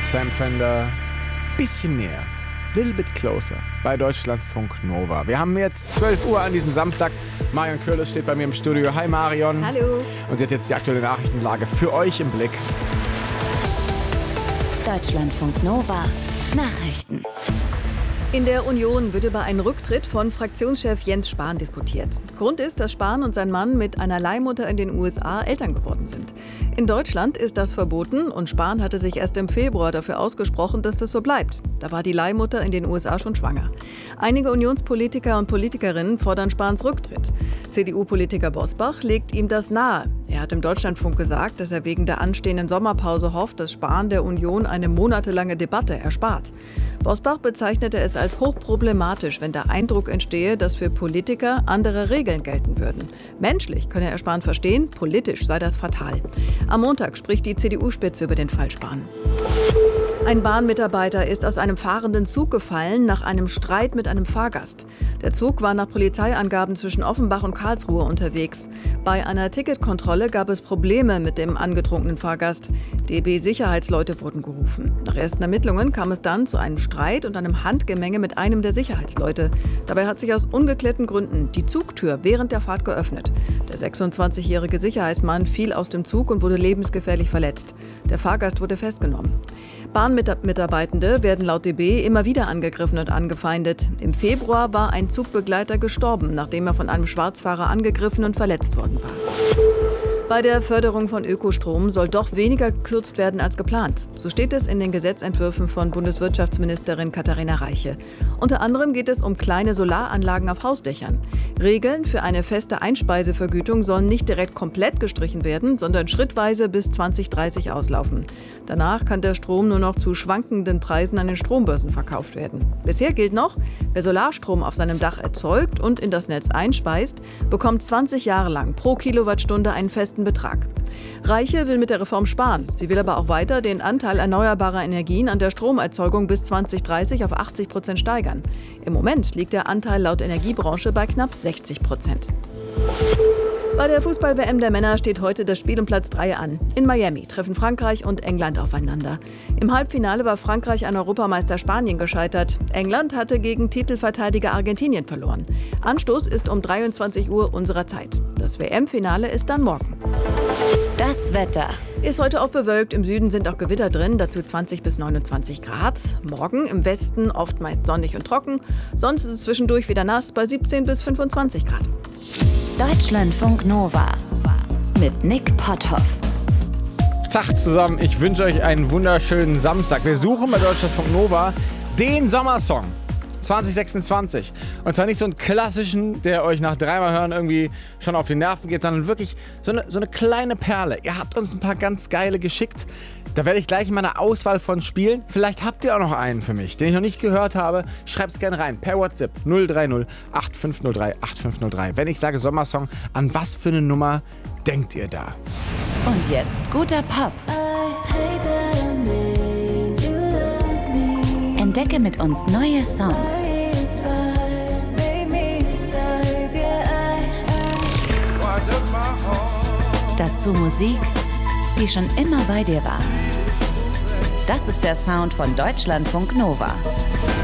Sam Fender, bisschen näher, little bit closer, bei Deutschlandfunk Nova. Wir haben jetzt 12 Uhr an diesem Samstag. Marion Kürles steht bei mir im Studio. Hi Marion. Hallo. Und sie hat jetzt die aktuelle Nachrichtenlage für euch im Blick. Deutschlandfunk Nova Nachrichten. In der Union wird über einen Rücktritt von Fraktionschef Jens Spahn diskutiert. Grund ist, dass Spahn und sein Mann mit einer Leihmutter in den USA Eltern geworden sind. In Deutschland ist das verboten und Spahn hatte sich erst im Februar dafür ausgesprochen, dass das so bleibt. Da war die Leihmutter in den USA schon schwanger. Einige Unionspolitiker und Politikerinnen fordern Spahns Rücktritt. CDU-Politiker Bosbach legt ihm das nahe. Er hat im Deutschlandfunk gesagt, dass er wegen der anstehenden Sommerpause hofft, dass Spahn der Union eine monatelange Debatte erspart. Bosbach bezeichnete es als hochproblematisch, wenn der Eindruck entstehe, dass für Politiker andere Regeln gelten würden. Menschlich könne er Spahn verstehen, politisch sei das fatal. Am Montag spricht die CDU-Spitze über den Fall Spahn. Ein Bahnmitarbeiter ist aus einem fahrenden Zug gefallen nach einem Streit mit einem Fahrgast. Der Zug war nach Polizeiangaben zwischen Offenbach und Karlsruhe unterwegs. Bei einer Ticketkontrolle gab es Probleme mit dem angetrunkenen Fahrgast. DB-Sicherheitsleute wurden gerufen. Nach ersten Ermittlungen kam es dann zu einem Streit und einem Handgemenge mit einem der Sicherheitsleute. Dabei hat sich aus ungeklärten Gründen die Zugtür während der Fahrt geöffnet. Der 26-jährige Sicherheitsmann fiel aus dem Zug und wurde lebensgefährlich verletzt. Der Fahrgast wurde festgenommen. Bahnmitarbeitende werden laut DB immer wieder angegriffen und angefeindet. Im Februar war ein Zugbegleiter gestorben, nachdem er von einem Schwarzfahrer angegriffen und verletzt worden war. Bei der Förderung von Ökostrom soll doch weniger gekürzt werden als geplant. So steht es in den Gesetzentwürfen von Bundeswirtschaftsministerin Katharina Reiche. Unter anderem geht es um kleine Solaranlagen auf Hausdächern. Regeln für eine feste Einspeisevergütung sollen nicht direkt komplett gestrichen werden, sondern schrittweise bis 2030 auslaufen. Danach kann der Strom nur noch zu schwankenden Preisen an den Strombörsen verkauft werden. Bisher gilt noch, wer Solarstrom auf seinem Dach erzeugt und in das Netz einspeist, bekommt 20 Jahre lang pro Kilowattstunde einen festen Betrag. Reiche will mit der Reform sparen. Sie will aber auch weiter den Anteil erneuerbarer Energien an der Stromerzeugung bis 2030 auf 80% steigern. Im Moment liegt der Anteil laut Energiebranche bei knapp 60%. Bei der Fußball-WM der Männer steht heute das Spiel um Platz 3 an. In Miami treffen Frankreich und England aufeinander. Im Halbfinale war Frankreich an Europameister Spanien gescheitert. England hatte gegen Titelverteidiger Argentinien verloren. Anstoß ist um 23 Uhr unserer Zeit. Das WM-Finale ist dann morgen. Das Wetter. Ist heute auch bewölkt, im Süden sind auch Gewitter drin, dazu 20 bis 29 Grad. Morgen im Westen oft meist sonnig und trocken, sonst ist es zwischendurch wieder nass bei 17 bis 25 Grad. Deutschlandfunk Nova mit Nick Potthoff. Tag zusammen, ich wünsche euch einen wunderschönen Samstag. Wir suchen bei Deutschlandfunk Nova den Sommersong 2026. Und zwar nicht so einen klassischen, der euch nach dreimal hören irgendwie schon auf die Nerven geht, sondern wirklich so eine kleine Perle. Ihr habt uns ein paar ganz geile geschickt. Da werde ich gleich mal eine Auswahl von spielen. Vielleicht habt ihr auch noch einen für mich, den ich noch nicht gehört habe. Schreibt es gerne rein. Per WhatsApp 030 8503 8503. Wenn ich sage Sommersong, an was für eine Nummer denkt ihr da? Und jetzt guter Pop. Entdecke mit uns neue Songs. Dazu Musik, die schon immer bei dir war. Das ist der Sound von Deutschlandfunk Nova.